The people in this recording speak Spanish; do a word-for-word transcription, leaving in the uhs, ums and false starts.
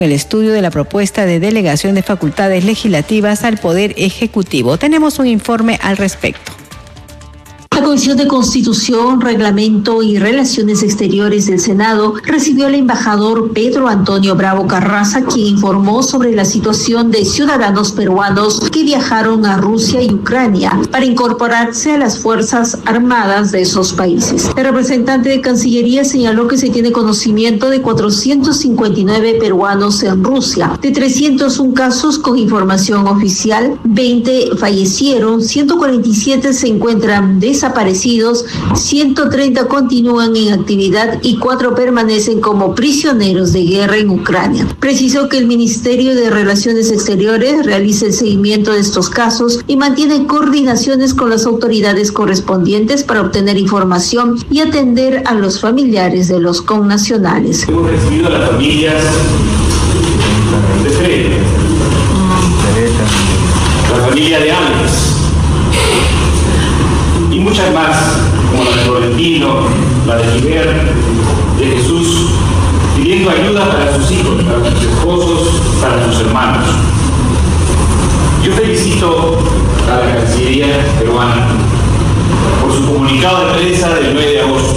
el estudio de la propuesta de delegación de facultades legislativas al Poder Ejecutivo. Tenemos un informe al respecto. La Comisión de Constitución, Reglamento y Relaciones Exteriores del Senado recibió al embajador Pedro Antonio Bravo Carranza, quien informó sobre la situación de ciudadanos peruanos que viajaron a Rusia y Ucrania para incorporarse a las Fuerzas Armadas de esos países. El representante de Cancillería señaló que se tiene conocimiento de cuatrocientos cincuenta y nueve peruanos en Rusia. De trescientos uno casos con información oficial, veinte fallecieron, ciento cuarenta y siete se encuentran desaparecidos. desaparecidos, ciento treinta continúan en actividad y cuatro permanecen como prisioneros de guerra en Ucrania. Precisó que el Ministerio de Relaciones Exteriores realiza el seguimiento de estos casos y mantiene coordinaciones con las autoridades correspondientes para obtener información y atender a los familiares de los connacionales. Hemos recibido a las familias de Fred, la familia de Ángeles, y muchas más, como la de Florentino, la de Jiver, de Jesús, pidiendo ayuda para sus hijos, para sus esposos, para sus hermanos. Yo felicito a la Cancillería peruana por su comunicado de prensa del nueve de agosto.